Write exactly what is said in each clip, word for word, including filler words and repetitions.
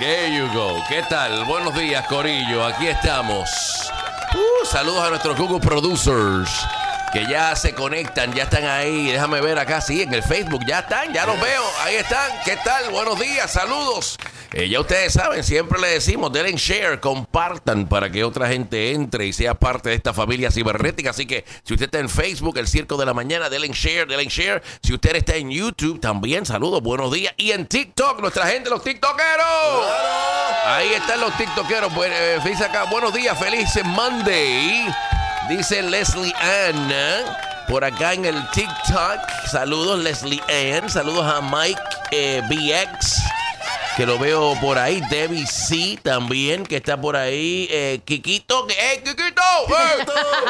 There you go. ¿Qué tal? Buenos días, Corillo. Aquí estamos. Uh, saludos a nuestros Google Producers que ya se conectan, ya están ahí. Déjame ver acá, sí, en el Facebook. Ya están, ya los veo. Ahí están. ¿Qué tal? Buenos días, saludos. Eh, ya ustedes saben, siempre le decimos, denle share, compartan para que otra gente entre y sea parte de esta familia cibernética. Así que si usted está en Facebook, el Circo de la Mañana, denle share, denle share. Si usted está en YouTube, también saludos, buenos días. Y en TikTok, nuestra gente, los tiktokeros. Ahí están los tiktokeros. Bueno, eh, fíjense acá, buenos días, feliz Monday. Dice Leslie Ann por acá en el TikTok. Saludos, Leslie Ann. Saludos a Mike eh, B X, que lo veo por ahí. Debbie C también, que está por ahí. Eh, Kikito, que, ¡eh, Kikito! ¡Eh,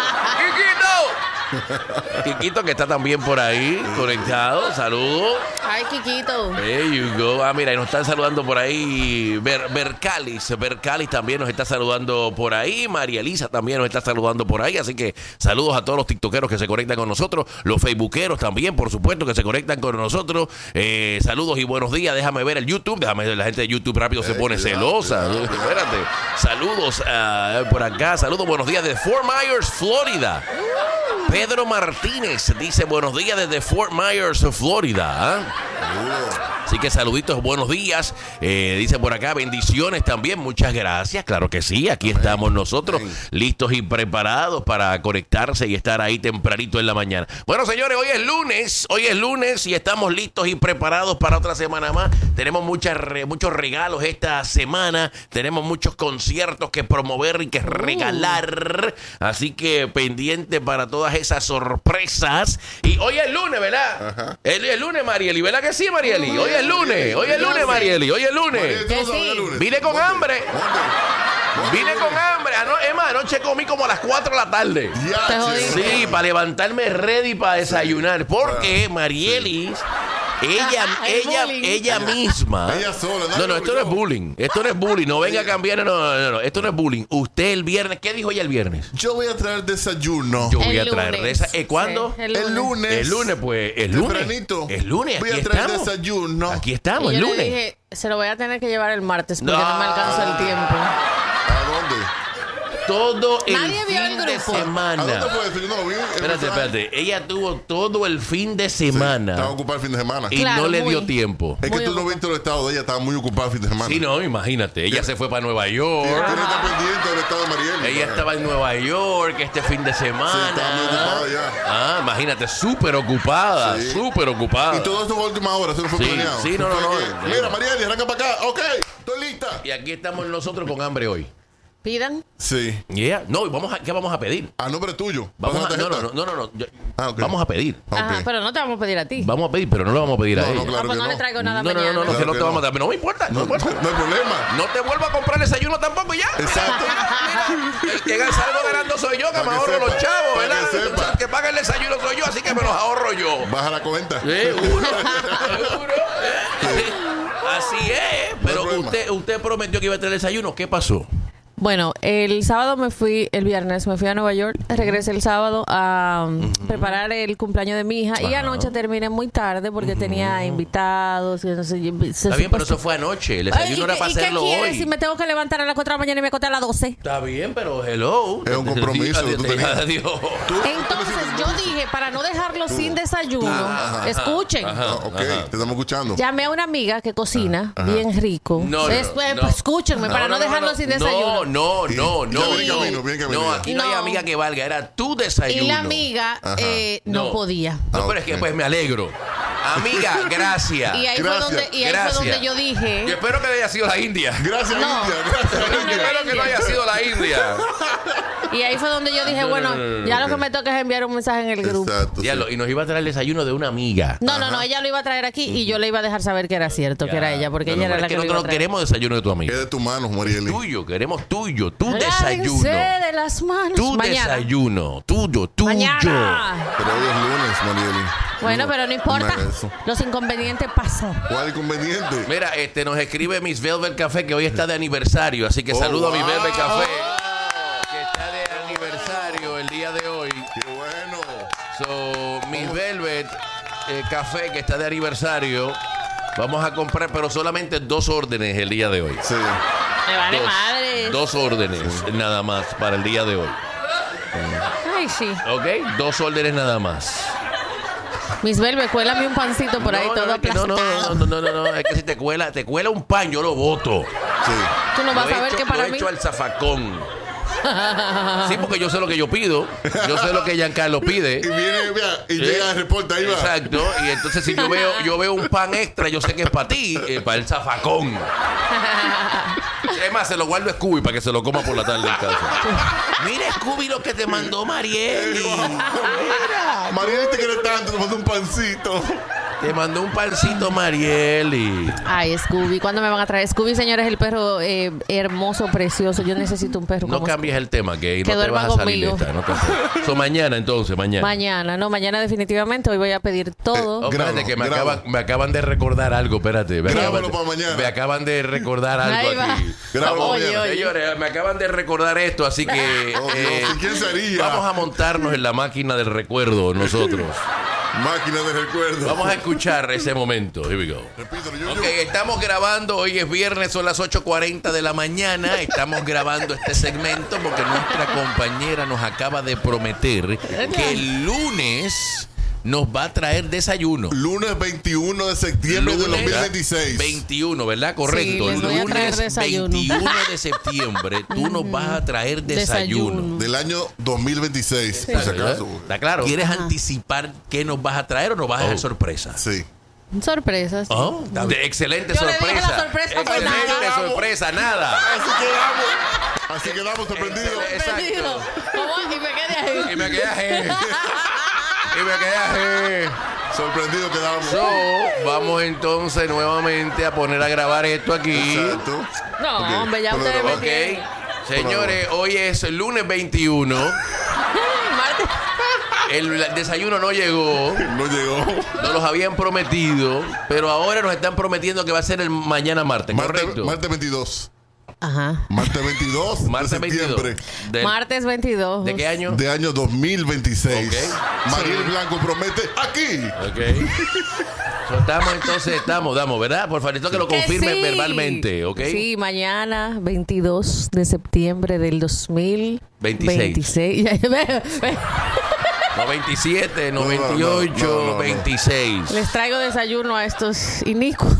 ¡Kikito! Kikito, que está también por ahí, conectado. Saludos. Ay, Kikito. There you go. Ah, mira, y nos están saludando por ahí. Ber, Bercalis. Bercalis también nos está saludando por ahí. María Elisa también nos está saludando por ahí. Así que saludos a todos los tiktokeros que se conectan con nosotros. Los facebookeros también, por supuesto, que se conectan con nosotros. Eh, saludos y buenos días. Déjame ver el YouTube. Déjame ver, la gente de YouTube rápido se pone celosa. Espérate. Saludos uh, por acá. Saludos, buenos días desde Fort Myers, Florida. Pedro Martínez dice buenos días desde Fort Myers, Florida. ¿eh? Así que saluditos, buenos días. Eh, dice por acá, bendiciones también. Muchas gracias. Claro que sí, aquí estamos nosotros, listos y preparados para conectarse y estar ahí tempranito en la mañana. Bueno, señores, hoy es lunes. Hoy es lunes y estamos listos y preparados para otra semana más. Tenemos muchas, muchos regalos esta semana. Tenemos muchos conciertos que promover y que regalar. Así que pendiente para todas esas sorpresas. Y hoy es lunes, ¿verdad? Ajá. El, el lunes, Marieli. ¿Verdad que sí, Marieli? Hoy es lunes. Hoy es lunes, Marieli. Hoy es lunes. Vine con hambre. Vine con hambre. Ano, es más, anoche comí como a las cuatro de la tarde. Sí, para levantarme ready para desayunar. Porque Marielis... Ella, ella, ella misma. Ella sola. No, no, esto no es bullying. Esto no es bullying. No venga a cambiar. No, no, no, no. Esto no es bullying. Usted el viernes. ¿Qué dijo ella el viernes? Yo voy a traer desayuno. Yo voy a traer desayuno. ¿Eh, ¿Cuándo? Sí, el, lunes. el lunes. El lunes, pues. El lunes. Tempranito. El lunes. Voy aquí a traer estamos. desayuno. Aquí estamos, Y el yo lunes. le dije, se lo voy a tener que llevar el martes porque No. no, me alcanza el tiempo. ¿A dónde? Todo el Nadie vio fin el de grupo. ¿A semana. dónde fue eso? Yo no lo vi. Espérate, espérate. Ella tuvo todo el fin de Sí, semana estaba ocupada el fin de semana. y Claro, no le dio muy. tiempo. Es que Muy tú no ocupada. viste el estado de ella, estaba muy ocupada el fin de semana. Sí, no, imagínate. Ella se fue para Nueva York. Ella tiene que estar pendiente del estado de Marieli. Ella estaba en Nueva York este fin de semana. Sí, estaba muy ocupada ya. Ah, imagínate, súper ocupada, Sí. súper ocupada. Y todo esto fue a última hora, eso no fue Sí, planeado. sí, no, Fue no, no. que, Mira, Marieli, arranca para acá. Ok, estoy lista. Y aquí estamos nosotros con hambre hoy. Pidan. Sí. Yeah. No, vamos a, ¿qué vamos a pedir? A nombre tuyo. Vamos a, ¿Vas no, la no, tarjeta? no, no, no, yo- Ah, ok. Vamos a pedir. Ok. Ajá, pero no te vamos a pedir a ti. Vamos a pedir, pero no le vamos a pedir a No, ella. no, claro Ah, pues que no, no. le traigo nada no, no, mañana. no, no, Claro que no que te vamos a no. dar. No me importa, no, No, me importa. no hay problema. No te vuelvo a comprar el desayuno tampoco y ya. Exacto. El que salgo ganando soy yo, que Para me que ahorro sepa, los chavos, para ¿verdad? que sepa. El que paga el desayuno soy yo, así que me los ahorro yo. Baja la cuenta. Seguro, seguro. Así es, pero No hay problema. usted, usted prometió que iba a traer desayuno. ¿Qué pasó? Bueno, el sábado me fui, el viernes me fui a Nueva York, regresé el sábado a um, uh-huh. preparar el cumpleaños de mi hija. Ajá. Y anoche terminé muy tarde porque uh-huh. tenía invitados. Y no sé, Está bien, pero eso fue anoche. El desayuno Ay, era para ¿y qué hacerlo quieres hoy. si me tengo que levantar a las cuatro de la mañana y me acosté a las doce? Está bien, pero hello. Es un compromiso. Adiós, tú tenías. adiós. ¿Tú? Entonces yo dije, para no dejarlo tú. sin desayuno, ajá, escuchen. Ajá, ah, ok, ajá. Te estamos escuchando. Llamé a una amiga que cocina ajá. bien rico. No, no, Después, no. pues, escúchenme, no, para no, no, no dejarlo no, sin desayuno. No, no, no, no. Bien camino, bien camino. No, aquí no, no hay amiga que valga, era tu desayuno. Y la amiga eh, no. no podía. No, ah, pero es que pues me alegro. Amiga, gracias. Y ahí, gracias. Fue, donde, y ahí fue donde yo dije. Yo espero que haya sido la India. Gracias, no. India. Gracias, no, India. Yo espero que no haya sido la India. Y ahí fue donde yo dije, bueno, no, no, no, ya okay. lo que me toca es enviar un mensaje en el grupo. Exacto, sí. Y nos iba a traer el desayuno de una amiga. No, no, no, ella lo iba a traer aquí y yo le iba a dejar saber que era cierto, ya. que era ella, porque no, ella era la que, que nosotros no queremos desayuno de tu amiga. Es de tus manos, Marieli. Tuyo, queremos tuyo, tu Lávense desayuno. de las manos. Tu Mañana. desayuno, tuyo, tuyo. Mañana. Pero hoy es lunes, Marieli. Bueno, no, pero no importa. Los inconvenientes pasan. ¿Cuál inconveniente? Mira, este nos escribe Miss Velvet Café que hoy está de aniversario, así que oh, saludo wow. a Miss Velvet Café que está de aniversario el día de hoy. Qué bueno. So, Miss Velvet eh, Café que está de aniversario. Vamos a comprar, pero solamente dos órdenes el día de hoy. Sí. Me vale Dos, madre. dos órdenes nada más para el día de hoy. Ay, sí. ¿Ok? Dos órdenes nada más. Miss Belve, cuélame un pancito por ahí no, todo no, es que no, aplastado. no, no, no, no, no, es que si te cuela, te cuela un pan, yo lo boto. Sí. Tú no vas Lo a ver echo- que para lo mí... echo al zafacón. Sí, porque yo sé lo que yo pido. Yo sé lo que Giancarlo pide. Y viene, vea, y Sí. llega el reporte, ahí va. Exacto. Y entonces si yo veo, yo veo un pan extra, yo sé que es para ti, eh, para el zafacón. Es más, se lo guardo a Scooby para que se lo coma por la tarde en casa. Mira, Scooby, lo que te mandó Mariel. Mariel te quiere tanto, te manda un pancito. Te mandó un pancito Marieli. Ay, Scooby, ¿cuándo me van a traer? Scooby, señores, el perro eh, hermoso, precioso. Yo necesito un perro No como cambies el tema, que, Que no te duerma vas a salir de conmigo. esta. No te... so, mañana, entonces, mañana. Mañana, no, mañana definitivamente. Hoy voy a pedir todo. Oh, espérate, Grabo, que me grabo. acaban, me acaban de recordar algo, espérate. Me Grábalo acaban, para de, mañana. me acaban de recordar algo Ahí va. aquí. Grábalo Oye, mañana. oye. Señores, me acaban de recordar esto, así que Oh, Dios, eh, ¿y quién sería? vamos a montarnos en la máquina del recuerdo nosotros. Máquina de recuerdo. Vamos a escuchar ese momento. Here we go. Repítelo, yo, Ok, yo. estamos grabando, hoy es viernes, son las ocho cuarenta de la mañana, estamos grabando este segmento porque nuestra compañera nos acaba de prometer que el lunes nos va a traer desayuno. Lunes veintiuno de septiembre de Lunes dos mil veintiséis. veintiuno, ¿verdad? Correcto. Sí, les voy a traer Lunes desayuno. veintiuno de septiembre, tú nos vas a traer desayuno. Desayuno. Del año dos mil veintiséis, por si acaso. ¿Está claro? ¿Quieres anticipar qué nos vas a traer o nos vas a dejar sorpresa? Sí. Sorpresas. Oh, de excelente Yo le dije sorpresa. la sorpresa fue excelente nada. sorpresa, nada. Así quedamos. Así quedamos sorprendidos. Exacto. ¿Cómo? Y me quedé ahí. Y me quedé aje. Y me quedé aje. Sorprendidos quedamos. So, vamos entonces nuevamente a poner a grabar esto aquí. Exacto. No, Ok, hombre, ya pero ustedes no, me Ok. tienen. Señores, hoy es lunes veintiuno. Martes. El desayuno no llegó. No llegó. Nos los habían prometido. Pero ahora nos están prometiendo que va a ser el mañana martes. Martes, Correcto. martes veintidós. Ajá. Martes veintidós Martes de veintidós. septiembre. Del- Martes veintidós. ¿De qué año? De año dos mil veintiséis. Ok. Mariel Blanco promete aquí. Ok. So, estamos entonces, estamos, damos, ¿verdad? Por favor, que lo Que confirme sí. verbalmente, ¿ok? Sí, mañana, veintidós de septiembre del dos mil veintiséis. veintiséis. No veintisiete, no No, no, veintiocho, no, no, no. veintiséis. Les traigo desayuno a estos inicuos.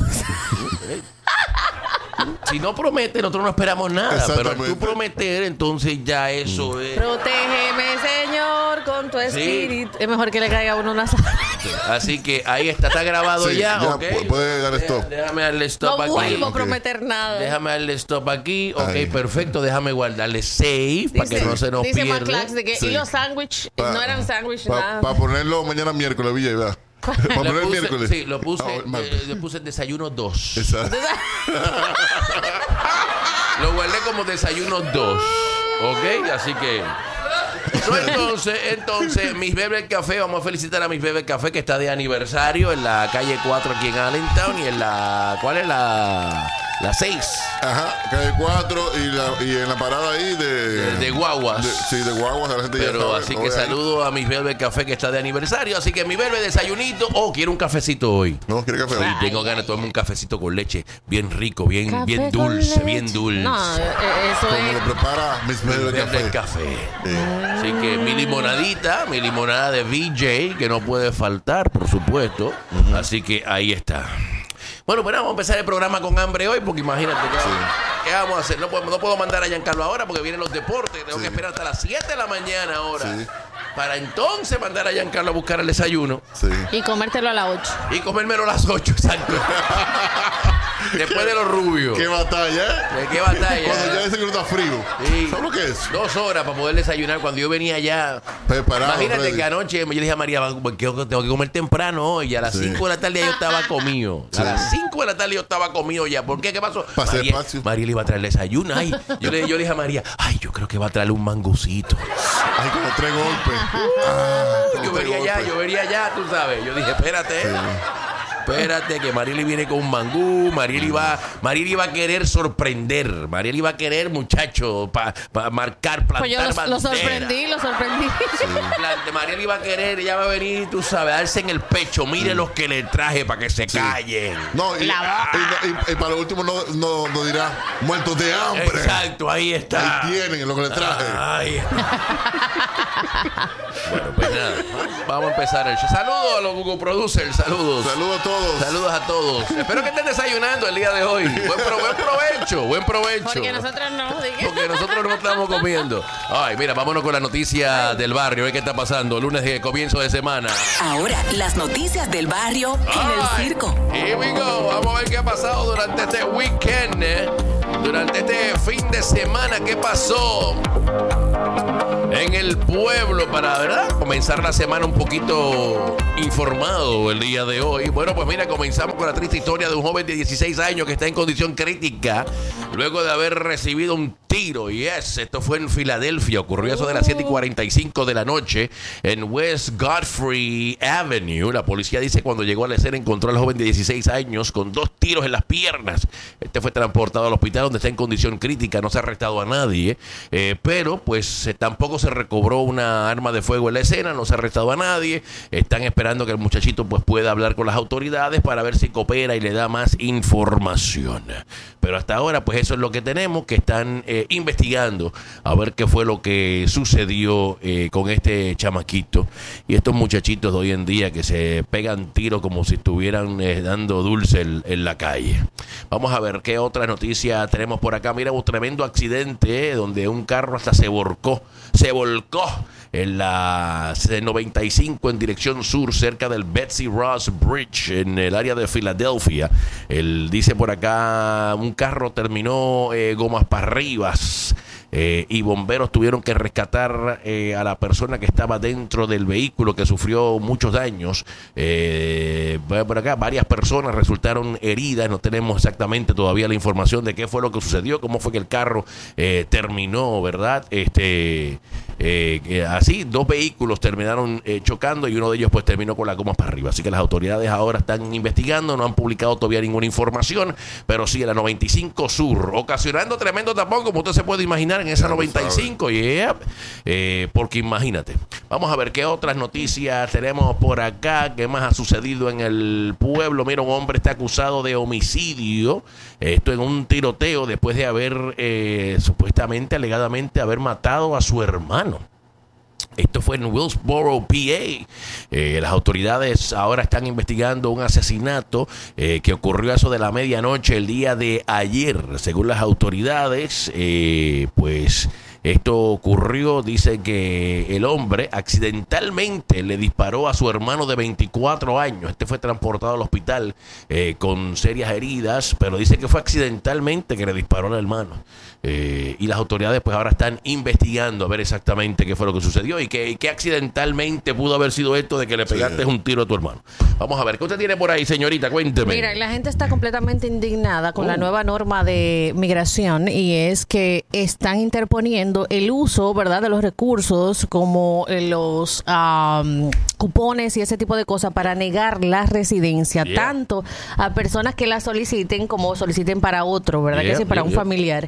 Si no promete, nosotros no esperamos nada. Pero al tú Exactamente. prometer, entonces ya eso es. Protégeme, Señor, con tu Sí. espíritu. Es mejor que le caiga a uno una sal. Así que ahí está, está grabado Sí, ya, ya, ¿ok? pu- puede dar Deja- stop. Déjame darle stop No aquí. vuelvo a Ok. prometer nada. Déjame darle stop aquí. Ok, Ahí. perfecto. Déjame guardarle save para que no se nos dice pierda. McClax de que Sí. y los sándwiches Pa- no eran sándwiches Para nada. ponerlo mañana miércoles, Villa, ¿verdad? Para Le poner el puse- miércoles. Sí, lo puse, Ah, martes. eh, le puse desayuno dos. Exacto. Lo guardé como desayuno dos. ¿Ok? Así que. No, entonces, entonces, Miss Bebe Café, vamos a felicitar a Miss Bebe Café que está de aniversario en la calle cuatro aquí en Allentown y en la. ¿Cuál es la? La seis. Ajá, calle cuatro y, la, y en la parada ahí de... De, de guaguas. de- sí, de guaguas, la gente ya Pero sabe, así no que ve ahí. saludo a Miss Bebe Café que está de aniversario. Así que mi Bebe desayunito. Oh, quiero un cafecito hoy. No, quiere café. Sí, tengo ganas de tomarme un cafecito con leche, bien rico, bien, Café bien con dulce, leche. bien dulce. No, eh, eso Como lo es. prepara Miss Bebe Bebe Café. café. Sí. Así que mi limonadita, mi limonada de V J, que no puede faltar, por supuesto. Así que ahí está. Bueno, pues nada, vamos a empezar el programa con hambre hoy, porque imagínate, ¿qué, Sí. ¿qué vamos a hacer? No puedo, no puedo mandar a Giancarlo ahora porque vienen los deportes. Tengo Sí. que esperar hasta las siete de la mañana ahora. Sí. Para entonces mandar a Giancarlo a buscar el desayuno Sí. Y comértelo a las ocho. y comérmelo a las ocho, exacto. Después de los rubios. ¿Qué batalla, eh? ¿De qué batalla? Cuando ya dicen que no está frío. Sí. ¿Sabes lo que es? Dos horas para poder desayunar. Cuando yo venía allá, Preparado. imagínate ready. que anoche yo le dije a María, "Pues, que tengo que comer temprano hoy. Y a las Sí. cinco de la tarde ya yo estaba comido. Sí. A las cinco de la tarde yo estaba comido ya. ¿Por qué? ¿Qué pasó? Pa' hacer María, espacio. María le iba a traer el desayuno. Ay, yo, le, yo le dije a María, ay, yo creo que va a traerle un mangocito. Hay como tres golpes. Ah, como Yo tres vería allá, golpes. yo vería allá, tú sabes. Yo dije, espérate. Espérate que Marieli viene con un mangú. Marieli va, Marieli va a querer sorprender. Marieli va a querer, muchacho, para pa marcar, plantar Pues yo lo, bandera. lo sorprendí, lo sorprendí. Sí, plante, Marieli va a querer, ella va a venir, tú sabes, darse en el pecho. Mire los que le traje para que se Sí. callen. No, y, y, y- y para lo último no, no, no dirá muertos de hambre. Exacto, ahí está. Ahí tienen lo que le traje. Ay. Bueno, pues nada, vamos a empezar el show. Saludos a los Google Producers, saludos. Saludos a todos. Saludos a todos. Espero que estén desayunando el día de hoy. Buen, pro- buen provecho, buen provecho. Porque nosotros no, dije. Porque nosotros no estamos comiendo. Ay, mira, vámonos con la noticia del barrio. ¿Qué está pasando? Lunes de comienzo de semana. Ahora, las noticias del barrio en el Ay, circo. Here we go. Vamos a ver qué ha pasado durante este weekend. ¿eh? Durante este fin de semana, ¿qué pasó en el pueblo para, ¿verdad?, comenzar la semana un poquito informado el día de hoy? Bueno, pues mira, comenzamos con la triste historia de un joven de dieciséis años que está en condición crítica luego de haber recibido un tiro. Y yes, esto fue en Filadelfia. Ocurrió eso de las siete y cuarenta y cinco de la noche en West Godfrey Avenue. La policía dice cuando llegó a la escena encontró al joven de dieciséis años con dos tiros en las piernas. Este fue transportado al hospital donde está en condición crítica. No se ha arrestado a nadie, eh, pero pues eh, tampoco se recobró una arma de fuego en la escena. No se ha arrestado a nadie. Están esperando que el muchachito pues pueda hablar con las autoridades para ver si coopera y le da más información. Pero hasta ahora pues eso es lo que tenemos, que están eh, investigando a ver qué fue lo que sucedió eh, con este chamaquito y estos muchachitos de hoy en día que se pegan tiro como si estuvieran eh, dando dulce en, en la calle. Vamos a ver qué otra noticia tenemos por acá. Mira, un tremendo accidente eh, donde un carro hasta se volcó, se volcó en la noventa y cinco en dirección sur, cerca del Betsy Ross Bridge, en el área de Filadelfia. Él dice por acá, un carro terminó eh, gomas para arriba. Eh, y bomberos tuvieron que rescatar eh, a la persona que estaba dentro del vehículo, que sufrió muchos daños. Eh, por acá varias personas resultaron heridas. No tenemos exactamente todavía la información de qué fue lo que sucedió, cómo fue que el carro eh, terminó, ¿verdad? Este, eh, eh, así, dos vehículos terminaron eh, chocando y uno de ellos pues terminó con la goma para arriba. Así que las autoridades ahora están investigando, no han publicado todavía ninguna información, pero sí, en la noventa y cinco Sur, ocasionando tremendo tapón, como usted se puede imaginar, en esa noventa y cinco, yeah. eh, porque imagínate. Vamos a ver qué otras noticias tenemos por acá, qué más ha sucedido en el pueblo. Mira, un hombre está acusado de homicidio, esto en un tiroteo después de haber eh, supuestamente, alegadamente, haber matado a su hermano. Esto fue en Wilkesboro, P A. Eh, las autoridades ahora están investigando un asesinato eh, que ocurrió a eso de la medianoche el día de ayer. Según las autoridades, eh, pues esto ocurrió, dice que el hombre accidentalmente le disparó a su hermano de veinticuatro años. Este fue transportado al hospital eh, con serias heridas, pero dice que fue accidentalmente que le disparó al hermano. Eh, y las autoridades pues ahora están investigando a ver exactamente qué fue lo que sucedió y que, y que accidentalmente pudo haber sido esto de que le pegaste sí. un tiro a tu hermano. Vamos a ver, ¿qué usted tiene por ahí, señorita? Cuénteme. Mira, la gente está completamente indignada con uh. la nueva norma de migración, y es que están interponiendo el uso, ¿verdad?, de los recursos como los um, cupones y ese tipo de cosas para negar la residencia, yeah. tanto a personas que la soliciten como soliciten para otro, ¿verdad?, yeah, que sí, para yeah, un yeah. familiar.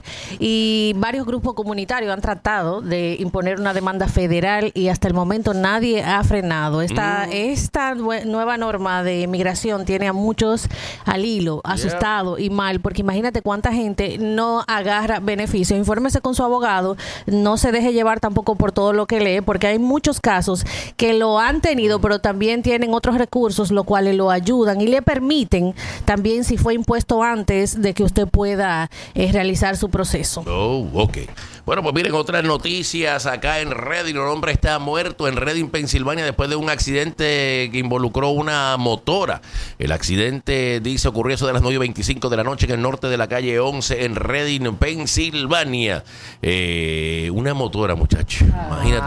Y varios grupos comunitarios han tratado de imponer una demanda federal y hasta el momento nadie ha frenado. Esta, mm. esta nueva norma de migración tiene a muchos al hilo, asustados yeah. y mal, porque imagínate cuánta gente no agarra beneficio. Infórmese con su abogado, no se deje llevar tampoco por todo lo que lee, porque hay muchos casos que lo han tenido, pero también tienen otros recursos, los cuales lo ayudan y le permiten también, si fue impuesto antes, de que usted pueda eh, realizar su proceso. Oh, ok. Bueno, pues miren, otras noticias acá en Reading. Un hombre está muerto en Reading, Pensilvania, después de un accidente que involucró una motora. El accidente, dice, ocurrió eso de las nueve y veinticinco de la noche en el norte de la calle once en Reading, Pensilvania. Eh, una motora, muchacho. Imagínate tú.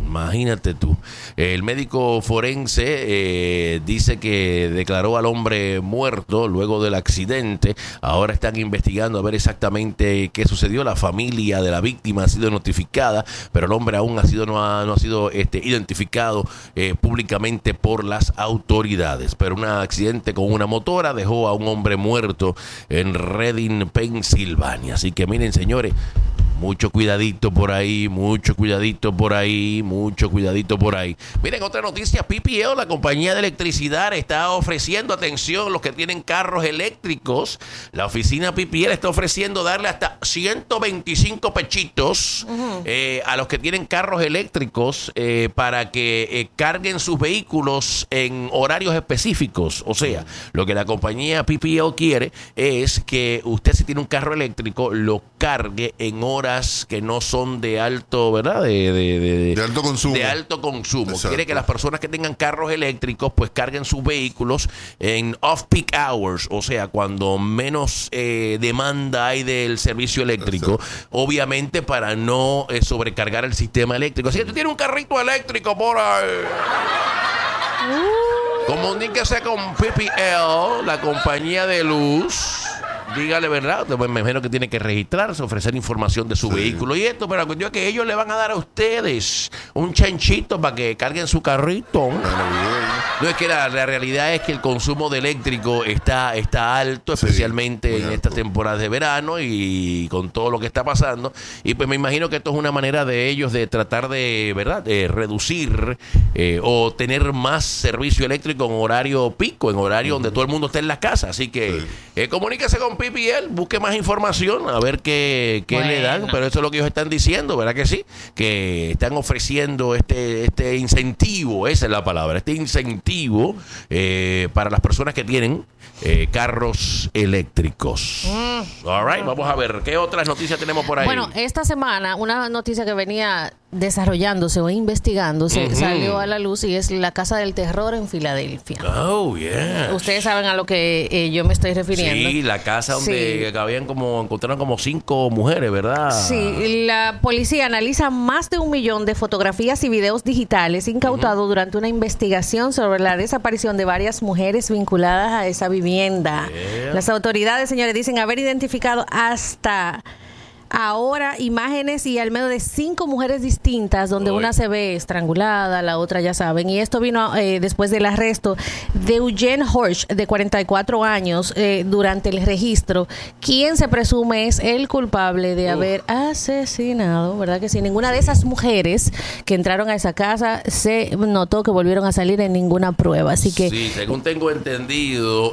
Imagínate tú. El médico forense eh, dice que declaró al hombre muerto luego del accidente. Ahora están investigando a ver exactamente qué sucedió. La familia de la víctima ha sido notificada, pero el hombre aún ha sido, no, ha, no ha sido este, identificado eh, públicamente por las autoridades. Pero un accidente con una motora dejó a un hombre muerto en Reading, Pensilvania. Así que miren, señores, mucho cuidadito por ahí, mucho cuidadito por ahí, mucho cuidadito por ahí. Miren, otra noticia, P P L, la compañía de electricidad, está ofreciendo, atención, los que tienen carros eléctricos, la oficina P P L está ofreciendo darle hasta ciento veinticinco pechitos uh-huh. eh, a los que tienen carros eléctricos eh, para que eh, carguen sus vehículos en horarios específicos. O sea, lo que la compañía P P L quiere es que usted, si tiene un carro eléctrico, lo cargue en horas que no son de alto, ¿verdad? De, de, de, de alto consumo. De alto consumo. Exacto. Quiere que las personas que tengan carros eléctricos pues carguen sus vehículos en off-peak hours, o sea, cuando menos eh, demanda hay del servicio eléctrico, exacto. Obviamente para no eh, sobrecargar el sistema eléctrico. Así que tú tienes un carrito eléctrico por ahí. Uh. Comuníquese con P P L, la compañía de luz. Dígale, ¿verdad? Me imagino que tiene que registrarse, ofrecer información de su sí. vehículo y esto, pero la cuestión es que ellos le van a dar a ustedes un chanchito para que carguen su carrito. No, es que la, la realidad es que el consumo de eléctrico está, está alto, especialmente sí, en esta temporada de verano y con todo lo que está pasando. Y pues me imagino que esto es una manera de ellos de tratar de, ¿verdad?, de reducir eh, o tener más servicio eléctrico en horario pico, en horario uh-huh. donde todo el mundo está en la casa. Así que sí. eh, comuníquese con P P L, busque más información, a ver qué, qué bueno. le dan, pero eso es lo que ellos están diciendo, ¿verdad que sí? Que están ofreciendo este, este incentivo, esa es la palabra, este incentivo eh, para las personas que tienen eh, carros eléctricos. Mm. All right, vamos a ver, ¿qué otras noticias tenemos por ahí? Bueno, esta semana una noticia que venía desarrollándose o investigándose uh-huh. salió a la luz y es la Casa del Terror en Filadelfia. Oh, yeah. Ustedes saben a lo que eh, yo me estoy refiriendo. Sí, la casa donde sí. habían como, encontraron como cinco mujeres, ¿verdad? Sí, la policía analiza más de un millón de fotografías y videos digitales incautados uh-huh. durante una investigación sobre la desaparición de varias mujeres vinculadas a esa vivienda. Yeah. Las autoridades, señores, dicen haber identificado hasta ahora imágenes y al menos de cinco mujeres distintas donde Oy. una se ve estrangulada, la otra ya saben, y esto vino eh, después del arresto de Eugene Horch, de cuarenta y cuatro años, eh, durante el registro, quien se presume es el culpable de uh. haber asesinado, ¿verdad que sí? Ninguna de esas mujeres que entraron a esa casa se notó que volvieron a salir en ninguna prueba, así que sí, según tengo entendido,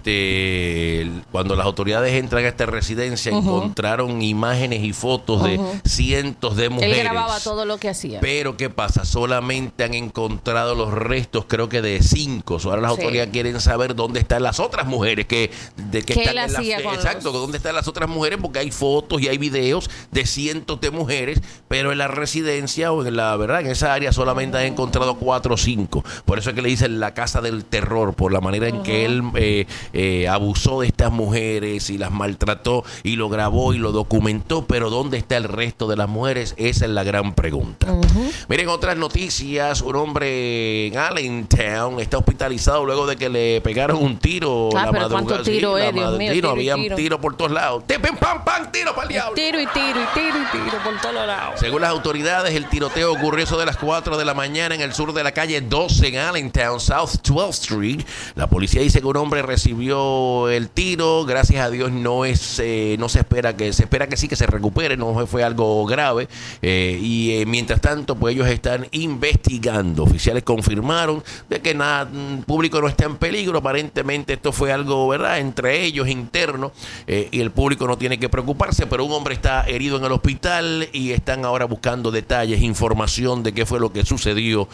este cuando las autoridades entran a esta residencia uh-huh. encontraron imágenes y fotos uh-huh. de cientos de mujeres. Él grababa todo lo que hacía. Pero ¿qué pasa? Solamente han encontrado los restos, creo que de cinco. Ahora las sí. autoridades quieren saber dónde están las otras mujeres que, de, que ¿Qué están él en la hacía fe. con Exacto, los... dónde están las otras mujeres, porque hay fotos y hay videos de cientos de mujeres, pero en la residencia o en la verdad, en esa área solamente han encontrado cuatro o cinco. Por eso es que le dicen la casa del terror, por la manera en uh-huh. que él eh, eh, abusó de estas mujeres y las maltrató y lo grabó y lo documentó, pero ¿dónde está el resto de las mujeres? Esa es la gran pregunta. Uh-huh. Miren, otras noticias. Un hombre en Allentown está hospitalizado luego de que le pegaron un tiro ah, la pero madrugada. ¿cuánto tiro sí, es? Dios mío, tiro había tiro. tiro por todos lados. ¡Pim, pam, pam! ¡Tiro para el diablo! Tiro y tiro y tiro y tiro por todos lados. Según las autoridades, el tiroteo ocurrió eso de las cuatro de la mañana en el sur de la calle doce en Allentown, South twelfth Street. La policía dice que un hombre recibió el tiro. Gracias a Dios no es, eh, no se espera que, se espera que sí que se recupere. No fue algo grave eh, y eh, mientras tanto pues ellos están investigando. Oficiales confirmaron de que nada público no está en peligro. Aparentemente esto fue algo, ¿verdad?, entre ellos interno eh, y el público no tiene que preocuparse, pero un hombre está herido en el hospital y están ahora buscando detalles, información de qué fue lo que sucedió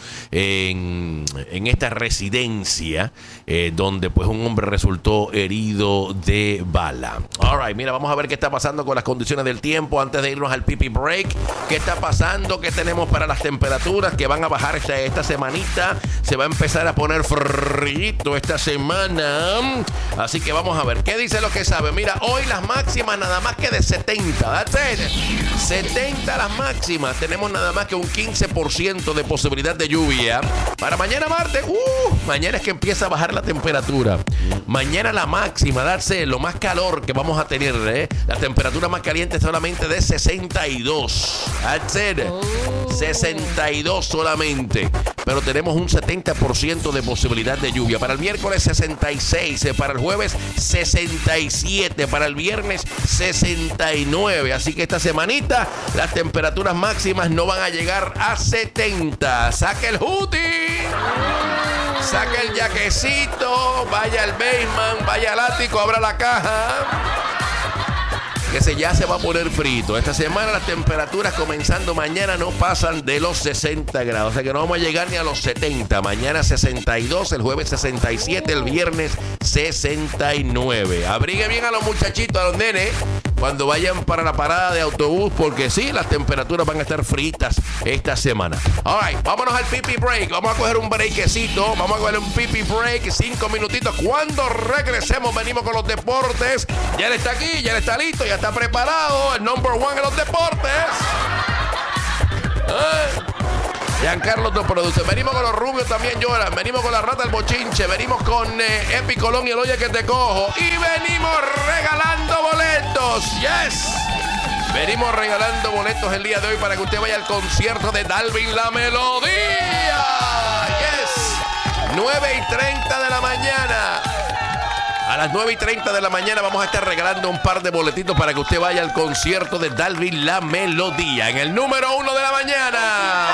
en, en esta residencia eh, donde pues un hombre resultó herido de bala. All right, mira, vamos a ver qué está pasando con las condiciones del tiempo antes de irnos al pipi break. ¿Qué está pasando? ¿Qué tenemos para las temperaturas que van a bajar esta, esta semanita? Se va a empezar a poner frío esta semana. Así que vamos a ver. ¿Qué dice lo que sabe? Mira, hoy las máximas nada más que de setenta. That's it. setenta las máximas. Tenemos nada más que un quince por ciento de posibilidad de lluvia. Para mañana martes, uh, mañana es que empieza a bajar la temperatura. Mañana la máxima, darse lo más calor que vamos a tener, ¿eh? La temperatura más caliente es solamente de sesenta y dos. That's it. sesenta y dos solamente. Pero tenemos un setenta por ciento de posibilidad de lluvia. Para el miércoles sesenta y seis, para el jueves sesenta y siete, para el viernes sesenta y nueve. Así que esta semanita las temperaturas máximas no van a llegar a setenta. Saque el hoodie, saque el jaquecito, vaya al basement, vaya al ático, abra la caja, que se ya se va a poner frito. Esta semana las temperaturas comenzando mañana no pasan de los sesenta grados. O sea que no vamos a llegar ni a los setenta. Mañana sesenta y dos, el jueves sesenta y siete, el viernes sesenta y nueve. Abrigue bien a los muchachitos, a los nenes, cuando vayan para la parada de autobús, porque sí, las temperaturas van a estar fritas esta semana. All right, vámonos al pipi break. Vamos a coger un breakcito. Vamos a coger un pipi break, cinco minutitos. Cuando regresemos, venimos con los deportes. Ya él está aquí, ya él está listo, ya está preparado. El number one en los deportes. ¿Eh? Giancarlo nos produce. Venimos con los rubios también lloran. Venimos con la rata del bochinche. Venimos con eh, Epi Colón y el Oye que te cojo. Y venimos regalando boletos. Yes. Venimos regalando boletos el día de hoy para que usted vaya al concierto de Dalvin La Melodía. Yes. nueve y treinta de la mañana. A las nueve y treinta de la mañana vamos a estar regalando un par de boletitos para que usted vaya al concierto de Dalvin La Melodía en el número uno de la mañana.